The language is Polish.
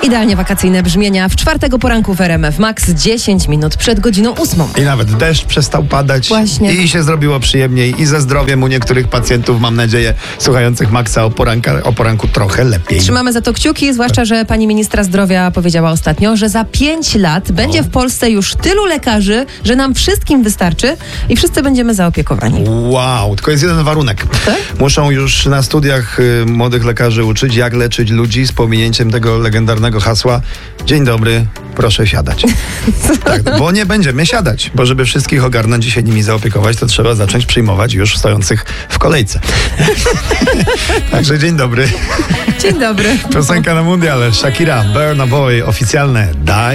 Idealnie wakacyjne brzmienia w czwartego poranku w RMF Max, 10 minut przed godziną 8. I nawet deszcz przestał padać. Właśnie. I się zrobiło przyjemniej i ze zdrowiem u niektórych pacjentów, mam nadzieję, słuchających Maxa o poranku trochę lepiej. Trzymamy za to kciuki, zwłaszcza, że pani ministra zdrowia powiedziała ostatnio, że za 5 lat będzie w Polsce już tylu lekarzy, że nam wszystkim wystarczy i wszyscy będziemy zaopiekowani. Wow, tylko jest jeden warunek. Tak? Muszą już na studiach młodych lekarzy uczyć, jak leczyć ludzi z pominięciem tego legendarnego hasła: dzień dobry, proszę siadać. Tak, bo nie będziemy siadać, bo żeby wszystkich ogarnąć i się nimi zaopiekować, to trzeba zacząć przyjmować już stojących w kolejce. Także dzień dobry. Dzień dobry. Piosenka na mundial, Shakira, Burna Boy, oficjalne Die.